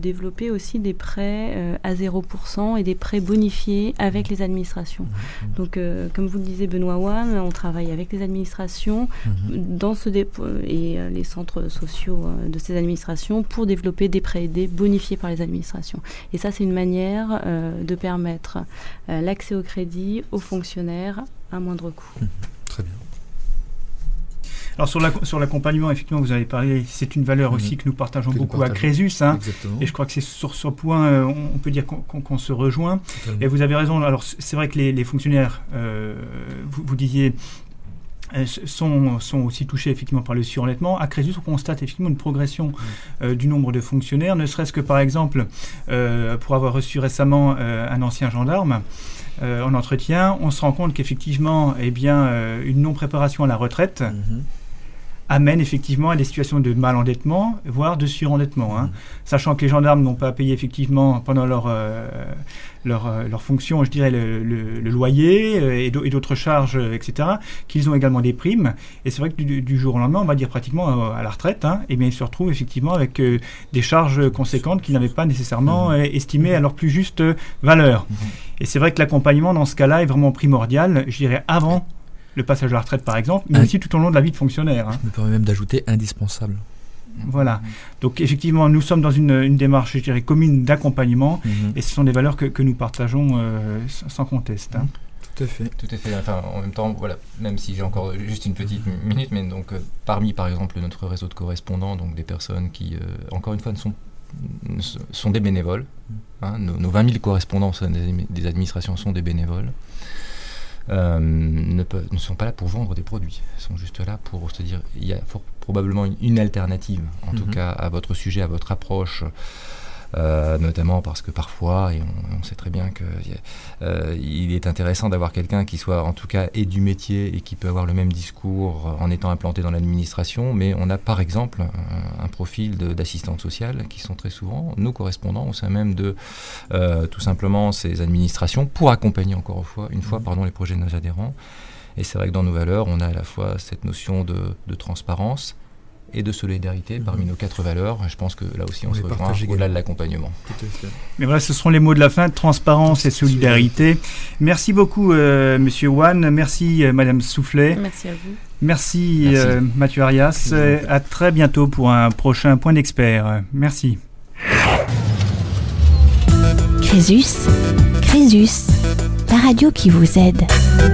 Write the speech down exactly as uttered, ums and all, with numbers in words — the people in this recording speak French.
développer aussi des prêts euh, à zéro pour cent et des prêts bonifiés avec les administrations. Mmh. Donc, euh, comme vous le disiez, Benoît One, on travaille avec les administrations mmh. dans ce dépôt et euh, les centres sociaux euh, de ces administrations pour développer des prêts aidés bonifiés par les administrations. Et ça, c'est une manière euh, de permettre euh, l'accès au crédit aux fonctionnaires à moindre coût. Mmh. Très bien. Alors sur, la, sur l'accompagnement, effectivement, vous avez parlé, c'est une valeur mmh. aussi que nous partageons que beaucoup nous partageons. à Crésus. Hein, et je crois que c'est sur ce point, euh, on, on peut dire qu'on, qu'on, qu'on se rejoint. Totalement. Et vous avez raison. Alors c'est vrai que les, les fonctionnaires, euh, vous, vous disiez, euh, sont, sont aussi touchés effectivement par le surendettement. À Crésus, on constate effectivement une progression mmh. euh, du nombre de fonctionnaires, ne serait-ce que par exemple, euh, pour avoir reçu récemment euh, un ancien gendarme, euh, en entretien, on se rend compte qu'effectivement, eh bien, euh, une non-préparation à la retraite mmh. amène effectivement à des situations de mal-endettement, voire de surendettement. Hein. Mmh. Sachant que les gendarmes n'ont pas payé effectivement pendant leur, euh, leur, euh, leur fonction, je dirais, le, le, le loyer euh, et, et d'autres charges, et cetera, qu'ils ont également des primes. Et c'est vrai que du, du jour au lendemain, on va dire pratiquement à, à la retraite, hein, et bien ils se retrouvent effectivement avec euh, des charges conséquentes qu'ils n'avaient pas nécessairement mmh. euh, estimées à leur plus juste valeur. Mmh. Et c'est vrai que l'accompagnement dans ce cas-là est vraiment primordial, je dirais, avant le passage à la retraite, par exemple, mais aussi tout au long de la vie de fonctionnaire. Hein. Je me permets même d'ajouter indispensable. Voilà. Donc, effectivement, nous sommes dans une, une démarche, je dirais, commune d'accompagnement, mmh. et ce sont des valeurs que, que nous partageons euh, sans conteste. Hein. Tout à fait. Tout à fait. Enfin, en même temps, voilà, même si j'ai encore juste une petite minute, mais donc, euh, parmi, par exemple, notre réseau de correspondants, donc des personnes qui, euh, encore une fois, ne sont, ne sont des bénévoles. Hein, nos, nos vingt mille correspondants des, des administrations sont des bénévoles. Euh, ne, peuvent, ne sont pas là pour vendre des produits, ils sont juste là pour se dire il y a fort, probablement une, une alternative en mm-hmm. tout cas à votre sujet, à votre approche, euh, notamment parce que parfois, et on, on sait très bien qu'il euh, est intéressant d'avoir quelqu'un qui soit en tout cas et du métier et qui peut avoir le même discours en étant implanté dans l'administration, mais on a par exemple un, un profil de, d'assistante sociale qui sont très souvent nos correspondants au sein même de euh, tout simplement ces administrations pour accompagner encore une fois, une fois pardon, les projets de nos adhérents. Et c'est vrai que dans nos valeurs, on a à la fois cette notion de, de transparence et de solidarité mmh. parmi nos quatre valeurs. Je pense que là aussi on, on se rejoint au-delà de l'accompagnement. Mais voilà, ce seront les mots de la fin, transparence et solidarité. Merci beaucoup euh, Monsieur One, merci euh, Madame Soufflet. Merci à vous. Merci, merci. Euh, Mathieu Arias. Euh, à très bientôt pour un prochain Point d'Expert. Merci. Crésus, Crésus, la radio qui vous aide.